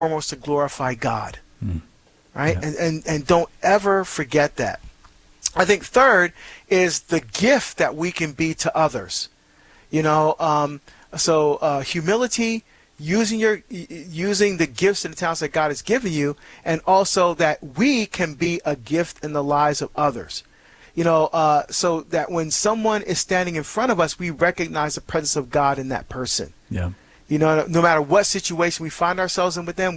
foremost to glorify God, right? Yeah. And don't ever forget that. I think third is the gift that we can be to others. So humility, using the gifts and the talents that God has given you, and also that we can be a gift in the lives of others. So that when someone is standing in front of us, we recognize the presence of God in that person. Yeah. No matter what situation we find ourselves in with them,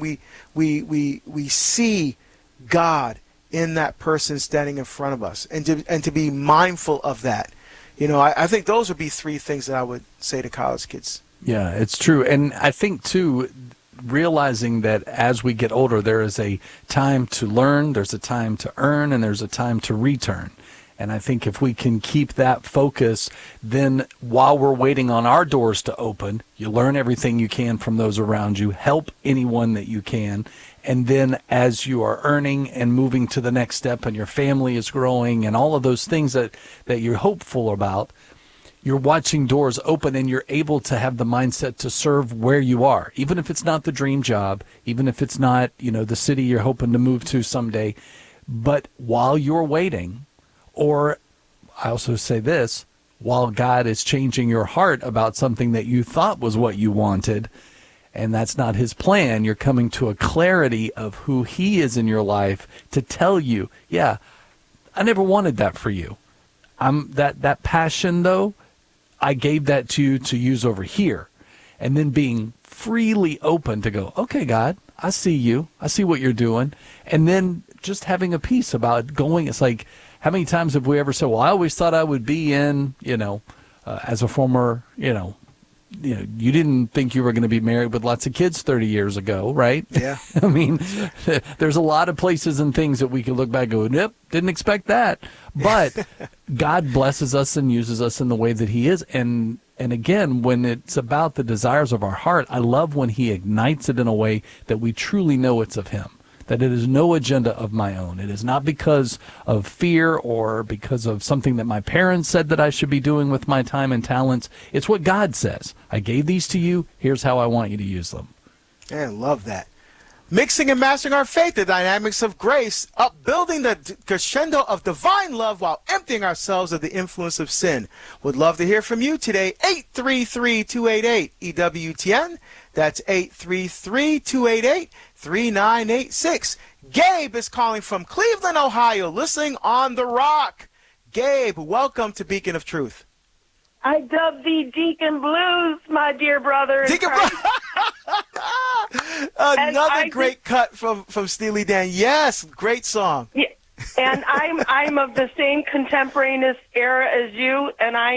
we see God in that person standing in front of us, and to be mindful of that. I think those would be three things that I would say to college kids. Yeah, it's true. And I think, too, realizing that as we get older, there is a time to learn, there's a time to earn, and there's a time to return. And I think if we can keep that focus, then while we're waiting on our doors to open, you learn everything you can from those around you, help anyone that you can. And then as you are earning and moving to the next step and your family is growing and all of those things that you're hopeful about, you're watching doors open and you're able to have the mindset to serve where you are, even if it's not the dream job, even if it's not, the city you're hoping to move to someday. But while you're waiting, or I also say this, while God is changing your heart about something that you thought was what you wanted, and that's not his plan, you're coming to a clarity of who he is in your life to tell you, yeah, I never wanted that for you. That passion, though, I gave that to you to use over here. And then being freely open to go, okay, God, I see you. I see what you're doing. And then just having a peace about going. It's like, how many times have we ever said, well, I always thought I would be in, as a former, you didn't think you were going to be married with lots of kids 30 years ago, right? Yeah. I mean, there's a lot of places and things that we can look back and go, nope, didn't expect that. But God blesses us and uses us in the way that he is. And again, when it's about the desires of our heart, I love when he ignites it in a way that we truly know it's of him. That it is no agenda of my own. It is not because of fear or because of something that my parents said that I should be doing with my time and talents. It's what God says. I gave these to you. Here's how I want you to use them. Yeah, I love that. Mixing and mastering our faith, the dynamics of grace, upbuilding the crescendo of divine love while emptying ourselves of the influence of sin. Would love to hear from you today. 833-288-EWTN. That's 833-288-3986. Gabe is calling from Cleveland, Ohio, listening on The Rock. Gabe, welcome to Beacon of Truth. I dub thee Deacon Blues, my dear brother. Deacon Blues. Another great cut from Steely Dan. Yes, great song. Yeah, and I'm of the same contemporaneous era as you, and I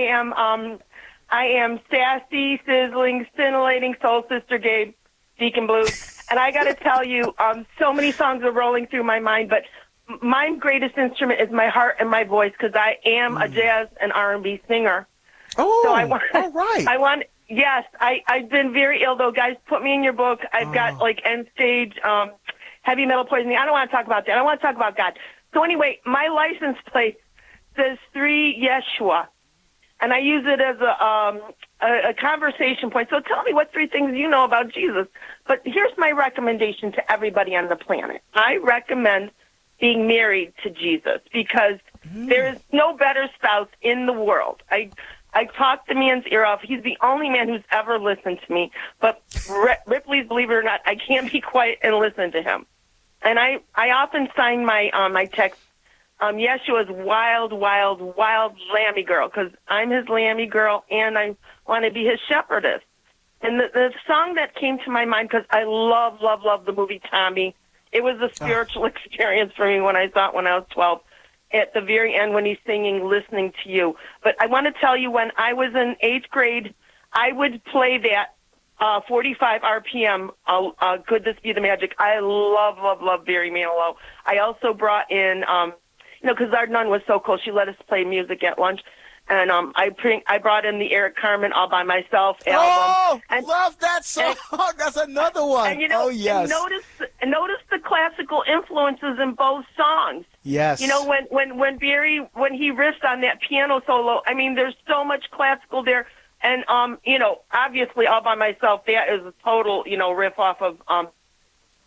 am sassy, sizzling, scintillating soul sister Gabe, Deacon Blues. And I got to tell you, so many songs are rolling through my mind, but my greatest instrument is my heart and my voice because I am a jazz and R&B singer. Oh, so all right. Yes, I've been very ill, though. Guys, put me in your book. I've got, end-stage heavy metal poisoning. I don't want to talk about that. I want to talk about God. So anyway, my license plate says 3 Yeshua, and I use it as a conversation point. So tell me what 3 things you know about Jesus. But here's my recommendation to everybody on the planet. I recommend being married to Jesus because there is no better spouse in the world. I talked the man's ear off. He's the only man who's ever listened to me. But Ripley's, believe it or not, I can't be quiet and listen to him. And I often sign my text, Yeshua's wild, wild, wild lammy girl, because I'm his lammy girl and I want to be his shepherdess. And the song that came to my mind, because I love, love, love the movie Tommy. It was a spiritual experience for me when I saw it when I was 12. At the very end when he's singing Listening to You. But I want to tell you, when I was in 8th grade, I would play that 45 RPM, Could This Be the Magic? I love, love, love Barry Manilow. I also brought in, because our nun was so cool, she let us play music at lunch. And I brought in the Eric Carmen All By Myself album. Oh, and, love that song. That's another one. And, oh, yes. And notice the classical influences in both songs. Yes. When Barry, when he riffs on that piano solo, I mean, there's so much classical there. And, obviously All By Myself, that is a total, riff off of